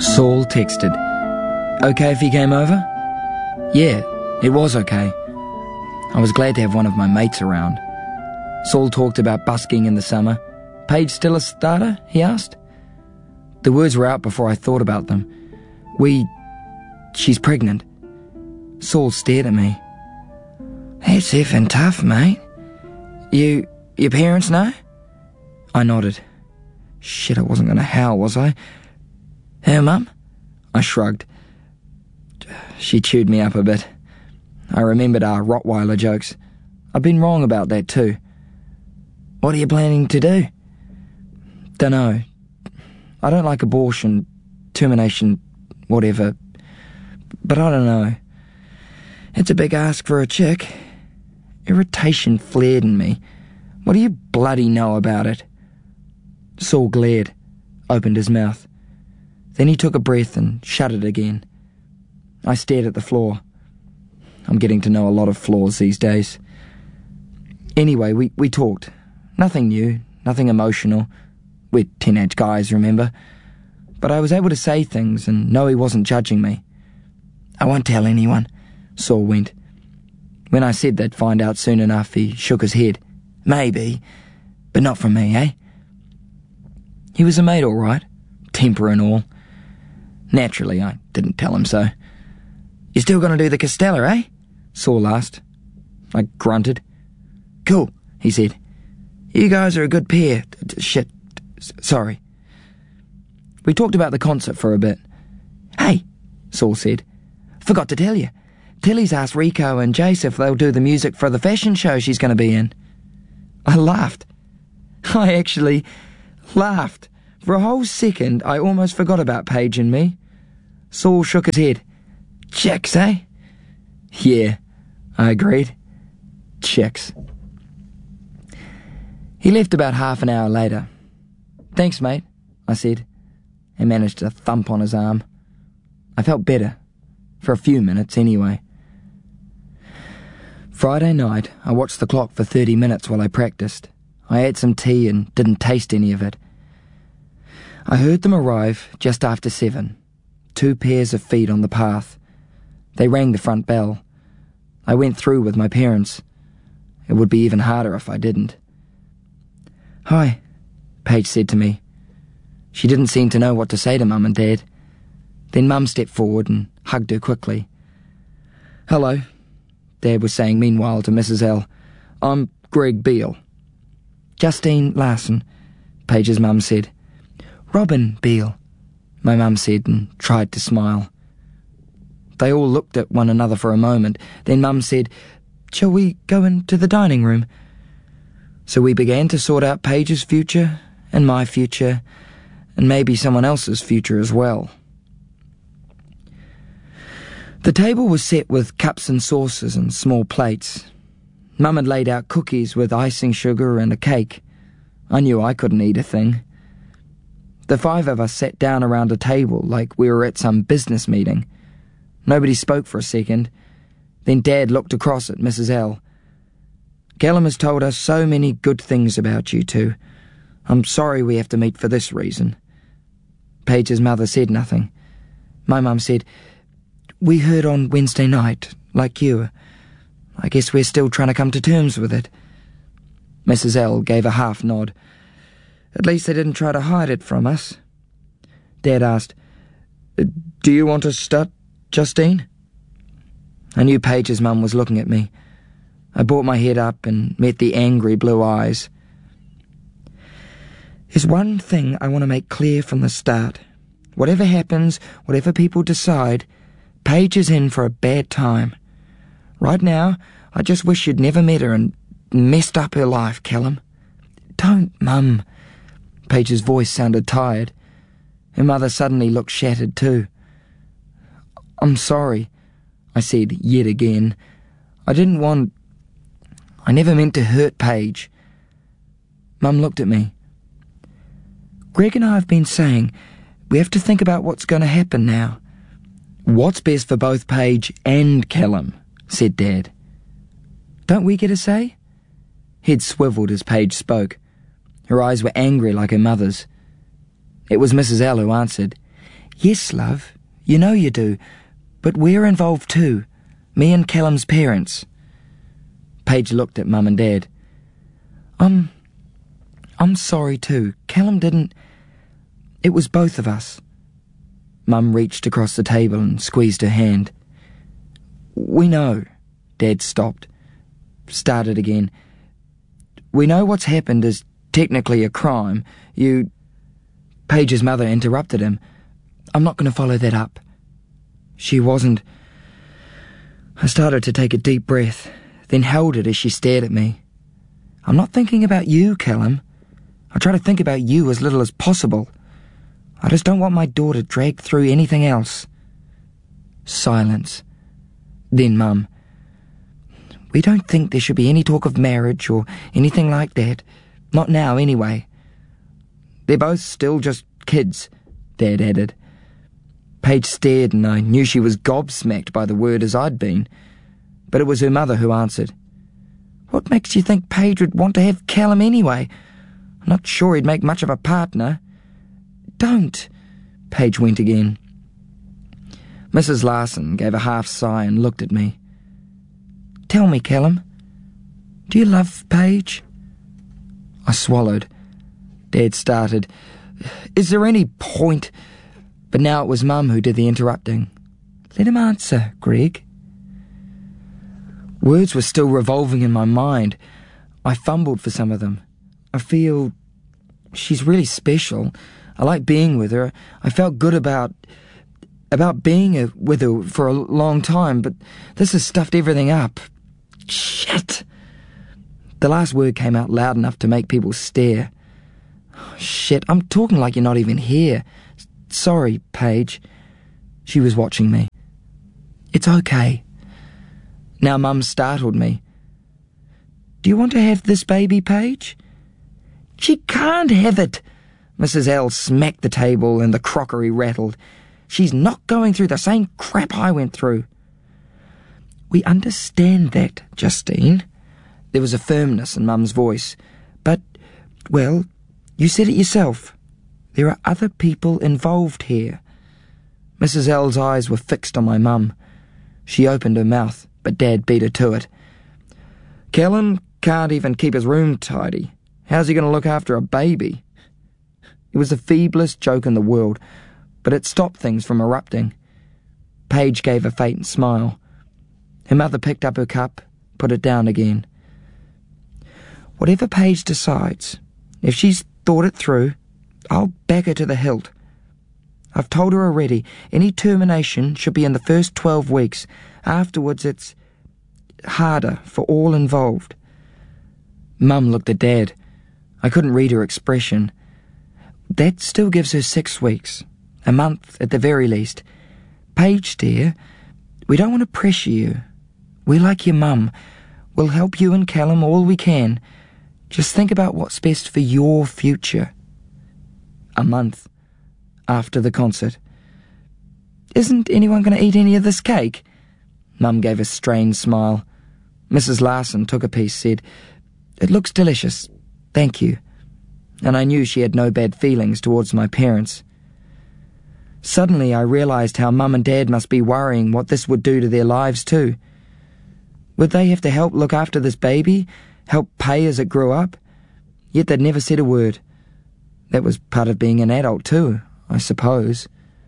Saul texted, "Okay if he came over?" Yeah, it was okay. I was glad to have one of my mates around. Saul talked about busking in the summer. "Paige still a starter?" he asked. The words were out before I thought about them. She's pregnant. Saul stared at me. "That's effing tough, mate. Your parents know?" I nodded. Shit, I wasn't going to howl, was I? "Her mum?" I shrugged. She chewed me up a bit. I remembered our Rottweiler jokes. I've been wrong about that too. "What are you planning to do?" "Dunno. I don't like abortion, termination, whatever. But I don't know. It's a big ask for a chick." Irritation flared in me. "What do you bloody know about it?" Saul glared, opened his mouth. Then he took a breath and shut it again. I stared at the floor. I'm getting to know a lot of floors these days. Anyway, we talked. Nothing new, nothing emotional. We're teenage guys, remember? But I was able to say things and know he wasn't judging me. "I won't tell anyone," Saul went. When I said they'd find out soon enough, he shook his head. "Maybe, but not from me, eh?" He was a mate, all right, temper and all. Naturally, I didn't tell him so. "You still gonna do the Castella, eh?" Saul asked. I grunted. "Cool," he said. "You guys are a good pair. Shit, sorry." We talked about the concert for a bit. "Hey," Saul said, "forgot to tell you. Tilly's asked Rico and Jace if they'll do the music for the fashion show she's going to be in." I laughed. I actually laughed. For a whole second, I almost forgot about Paige and me. Saul shook his head. "Chicks, eh?" "Yeah," I agreed. "Chicks." He left about half an hour later. "Thanks, mate," I said, and managed to thump on his arm. I felt better. For a few minutes, anyway. Friday night, I watched the clock for 30 minutes while I practiced. I had some tea and didn't taste any of it. I heard them arrive just after 7. 2 pairs of feet on the path. They rang the front bell. I went through with my parents. It would be even harder if I didn't. "Hi," Paige said to me. She didn't seem to know what to say to Mum and Dad. Then Mum stepped forward and hugged her quickly. "Hello," Dad was saying meanwhile to Mrs. L. "I'm Greg Beale." "Justine Larson," Paige's mum said. "Robin Beale," my mum said and tried to smile. They all looked at one another for a moment. Then Mum said, "Shall we go into the dining room?" So we began to sort out Paige's future and my future and maybe someone else's future as well. The table was set with cups and saucers and small plates. Mum had laid out cookies with icing sugar and a cake. I knew I couldn't eat a thing. The 5 of us sat down around a table like we were at some business meeting. Nobody spoke for a second. Then Dad looked across at Mrs. L. "Callum has told us so many good things about you two. I'm sorry we have to meet for this reason." Paige's mother said nothing. My mum said, "We heard on Wednesday night, like you. I guess we're still trying to come to terms with it." Mrs. L gave a half nod. "At least they didn't try to hide it from us." Dad asked, "Do you want to start, Justine?" I knew Paige's mum was looking at me. I brought my head up and met the angry blue eyes. "There's one thing I want to make clear from the start. Whatever happens, whatever people decide, Paige is in for a bad time. Right now, I just wish you'd never met her and messed up her life, Callum." "Don't, Mum." Paige's voice sounded tired. Her mother suddenly looked shattered too. "I'm sorry," I said yet again. I never meant to hurt Paige." Mum looked at me. "Greg and I have been saying we have to think about what's going to happen now." "What's best for both Paige and Callum," said Dad. "Don't we get a say?" Head swiveled as Paige spoke. Her eyes were angry like her mother's. It was Mrs. L who answered. Yes, love, you know you do, but we're involved too, me and Callum's parents. Paige looked at Mum and Dad. I'm sorry too. Callum didn't... It was both of us. Mum reached across the table and squeezed her hand. We know. Dad stopped. Started again. We know what's happened is technically a crime. Paige's mother interrupted him. I'm not going to follow that up. She wasn't... I started to take a deep breath, then held it as she stared at me. I'm not thinking about you, Callum. I try to think about you as little as possible. I just don't want my daughter dragged through anything else. Silence. Then Mum. We don't think there should be any talk of marriage or anything like that. Not now, anyway. They're both still just kids, Dad added. Paige stared and I knew she was gobsmacked by the word as I'd been. But it was her mother who answered. What makes you think Paige would want to have Callum anyway? I'm not sure he'd make much of a partner. Don't, Paige went again. Mrs. Larson gave a half sigh and looked at me. Tell me, Callum, do you love Paige? I swallowed. Dad started. Is there any point? But now it was Mum who did the interrupting. Let him answer, Greg. Words were still revolving in my mind. I fumbled for some of them. I feel she's really special. I like being with her. I felt good about being with her for a long time, but this has stuffed everything up. Shit! The last word came out loud enough to make people stare. Oh, shit, I'm talking like you're not even here. Sorry, Paige. She was watching me. It's okay. Now Mum startled me. Do you want to have this baby, Paige? She can't have it. Mrs. L smacked the table and the crockery rattled. She's not going through the same crap I went through. We understand that, Justine. There was a firmness in Mum's voice. But, well, you said it yourself. There are other people involved here. Mrs. L's eyes were fixed on my mum. She opened her mouth, but Dad beat her to it. Callum can't even keep his room tidy. How's he going to look after a baby? It was the feeblest joke in the world, but it stopped things from erupting. Paige gave a faint smile. Her mother picked up her cup, put it down again. Whatever Paige decides, if she's thought it through, I'll back her to the hilt. I've told her already, any termination should be in the first 12 weeks. Afterwards, it's harder for all involved. Mum looked at Dad. I couldn't read her expression. That still gives her 6 weeks. A month at the very least. Paige, dear, we don't want to pressure you. We're like your mum. We'll help you and Callum all we can. Just think about what's best for your future. A month after the concert. Isn't anyone going to eat any of this cake? Mum gave a strained smile. Mrs. Larson took a piece, said, It looks delicious. Thank you. And I knew she had no bad feelings towards my parents. Suddenly I realised how Mum and Dad must be worrying what this would do to their lives too. Would they have to help look after this baby, help pay as it grew up? Yet they'd never said a word. That was part of being an adult too, I suppose.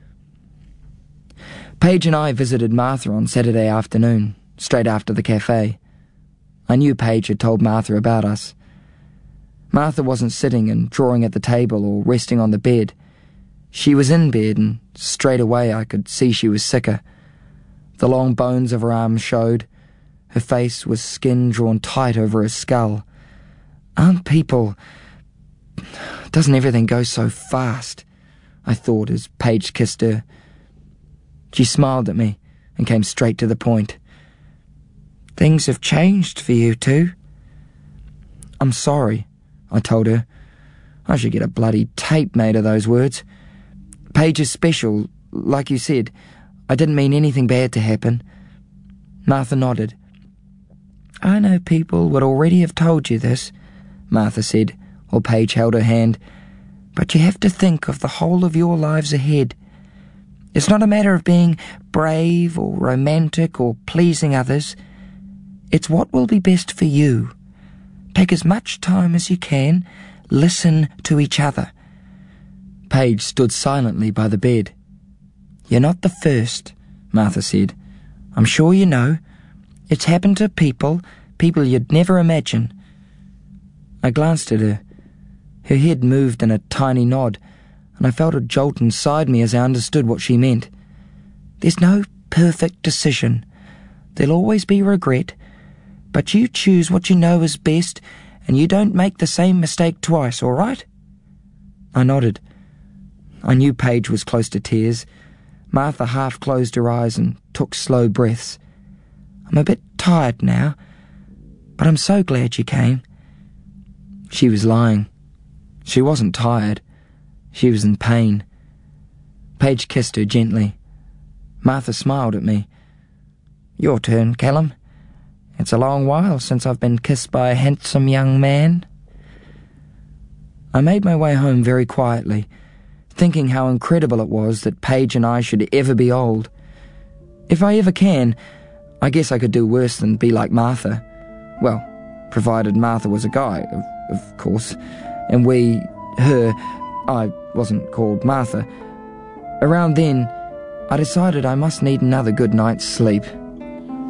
Paige and I visited Martha on Saturday afternoon, straight after the cafe. I knew Paige had told Martha about us. Martha wasn't sitting and drawing at the table or resting on the bed. She was in bed, and straight away I could see she was sicker. The long bones of her arms showed. Her face was skin drawn tight over her skull. Aren't people... Doesn't everything go so fast? I thought as Paige kissed her. She smiled at me and came straight to the point. Things have changed for you too. I'm sorry, I told her. I should get a bloody tape made of those words. Paige is special, like you said. I didn't mean anything bad to happen. Martha nodded. I know people would already have told you this, Martha said, while Paige held her hand. But you have to think of the whole of your lives ahead. It's not a matter of being brave or romantic or pleasing others. It's what will be best for you. Take as much time as you can. Listen to each other. Paige stood silently by the bed. You're not the first, Martha said. I'm sure you know. It's happened to people you'd never imagine. I glanced at her. Her head moved in a tiny nod, and I felt a jolt inside me as I understood what she meant. There's no perfect decision. There'll always be regret, but you choose what you know is best, and you don't make the same mistake twice, all right? I nodded. I knew Paige was close to tears. Martha half closed her eyes and took slow breaths. I'm a bit tired now, but I'm so glad you came. She was lying. She wasn't tired. She was in pain. Paige kissed her gently. Martha smiled at me. Your turn, Callum. It's a long while since I've been kissed by a handsome young man. I made my way home very quietly, thinking how incredible it was that Paige and I should ever be old. If I ever can, I guess I could do worse than be like Martha. Well, provided Martha was a guy, of course, and I wasn't called Martha. Around then, I decided I must need another good night's sleep.